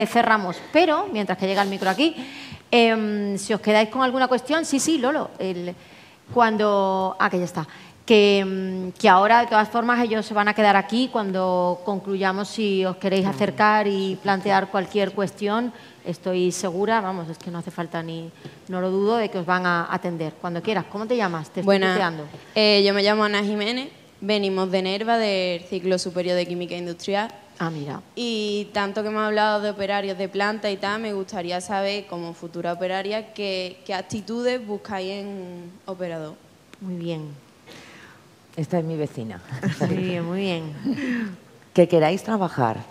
cerramos, pero mientras que llega el micro aquí, si os quedáis con alguna cuestión, sí, Lolo, que ya está, que ahora de todas formas ellos se van a quedar aquí cuando concluyamos. Si os queréis acercar y plantear cualquier cuestión, estoy segura, vamos, es que no hace falta no lo dudo, de que os van a atender cuando quieras. ¿Cómo te llamas? Te estoy tuteando. Yo me llamo Ana Jiménez, venimos de Nerva, del ciclo superior de Química Industrial. Ah, mira. Y tanto que hemos hablado de operarios de planta y tal, me gustaría saber, como futura operaria, qué actitudes buscáis en operador. Muy bien. Esta es mi vecina. Muy bien, muy bien. Que queráis trabajar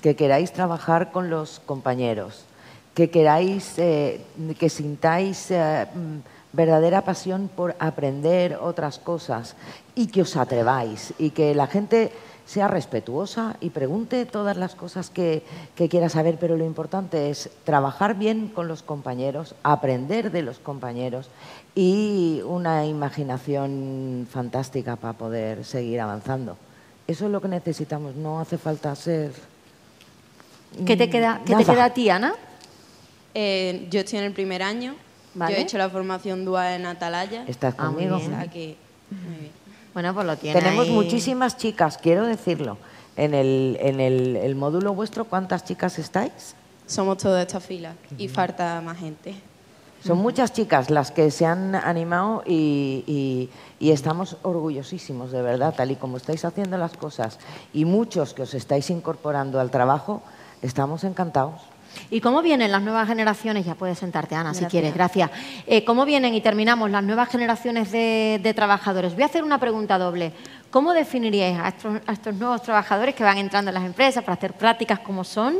con los compañeros, que queráis, que sintáis verdadera pasión por aprender otras cosas y que os atreváis y que la gente sea respetuosa y pregunte todas las cosas que quiera saber, pero lo importante es trabajar bien con los compañeros, aprender de los compañeros y una imaginación fantástica para poder seguir avanzando. Eso es lo que necesitamos, no hace falta ser... ¿Qué te queda a ti, Ana? Yo estoy en el primer año, ¿Vale? Yo he hecho la formación dual en Atalaya. ¿Estás conmigo? Muy bien. O sea que, muy bien. Bueno, pues lo tiene. Tenemos ahí. muchísimas chicas, quiero decirlo. En el módulo vuestro, ¿cuántas chicas estáis? Somos toda esta fila y falta más gente. Son muchas chicas las que se han animado y estamos orgullosísimos, de verdad, tal y como estáis haciendo las cosas y muchos que os estáis incorporando al trabajo, estamos encantados. ¿Y cómo vienen las nuevas generaciones? Ya puedes sentarte, Ana, si quieres, gracias. ¿Cómo vienen y terminamos las nuevas generaciones de trabajadores? Voy a hacer una pregunta doble. ¿Cómo definiríais a estos nuevos trabajadores que van entrando en las empresas para hacer prácticas como son?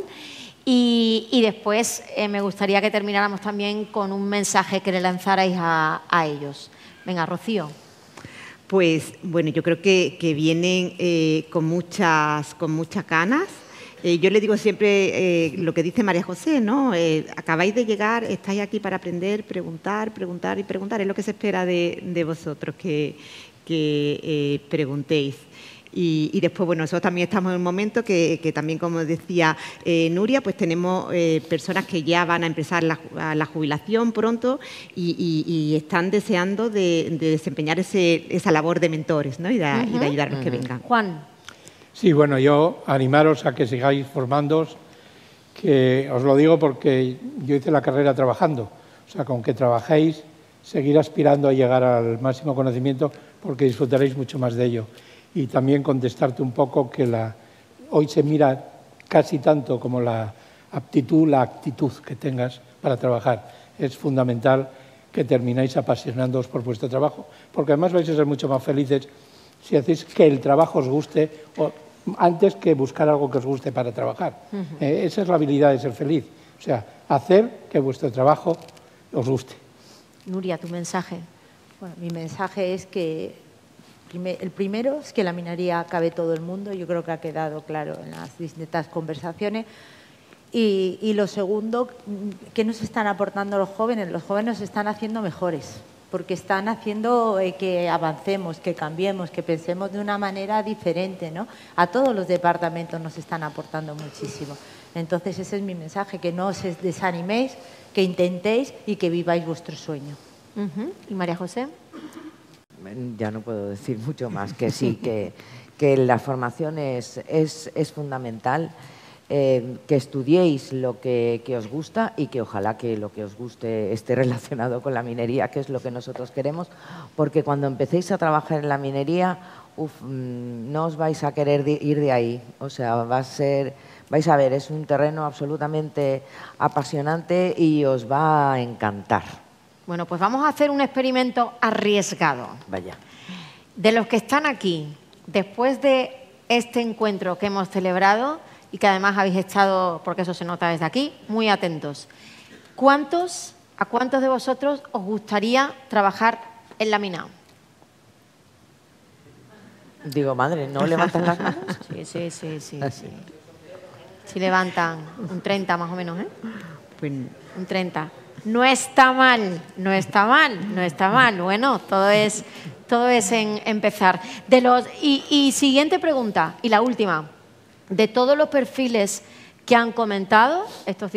Y después me gustaría que termináramos también con un mensaje que le lanzarais a ellos. Venga, Rocío. Pues bueno, yo creo que vienen con muchas ganas. Yo le digo siempre lo que dice María José, ¿no? Acabáis de llegar, estáis aquí para aprender, preguntar y preguntar. Es lo que se espera de vosotros, que preguntéis. Y después, bueno, nosotros también estamos en un momento que también, como decía Nuria, pues tenemos personas que ya van a empezar la jubilación pronto y están deseando de desempeñar esa labor de mentores, ¿no? y de ayudar a los que vengan. Juan. Sí, bueno, yo animaros a que sigáis formándoos, que os lo digo porque yo hice la carrera trabajando. O sea, con que trabajéis, seguir aspirando a llegar al máximo conocimiento porque disfrutaréis mucho más de ello. Y también contestarte un poco que hoy se mira casi tanto como la aptitud, la actitud que tengas para trabajar. Es fundamental que termináis apasionándoos por vuestro trabajo, porque además vais a ser mucho más felices si hacéis que el trabajo os guste antes que buscar algo que os guste para trabajar. Esa es la habilidad de ser feliz. O sea, hacer que vuestro trabajo os guste. Nuria, tu mensaje. Bueno, mi mensaje es que el primero es que la minería cabe todo el mundo. Yo creo que ha quedado claro en las distintas conversaciones. Y lo segundo, ¿qué nos están aportando los jóvenes? Los jóvenes nos están haciendo mejores, porque están haciendo que avancemos, que cambiemos, que pensemos de una manera diferente, ¿no? A todos los departamentos nos están aportando muchísimo. Entonces, ese es mi mensaje, que no os desaniméis, que intentéis y que viváis vuestro sueño. ¿Y María José? Ya no puedo decir mucho más, que sí, que la formación es fundamental. Que estudiéis lo que os gusta y que ojalá que lo que os guste esté relacionado con la minería, que es lo que nosotros queremos, porque cuando empecéis a trabajar en la minería, no os vais a querer ir de ahí. O sea, vais a ver, es un terreno absolutamente apasionante y os va a encantar. Bueno, pues vamos a hacer un experimento arriesgado. Vaya. De los que están aquí, después de este encuentro que hemos celebrado, y que además habéis estado, porque eso se nota desde aquí, muy atentos. ¿A cuántos de vosotros os gustaría trabajar en la mina? Digo, madre, ¿no levantan las manos? Sí. Sí levantan un 30 más o menos, ¿eh? Pues, un 30. No está mal. Bueno, todo es en empezar. Y siguiente pregunta, y la última. De todos los perfiles que han comentado estos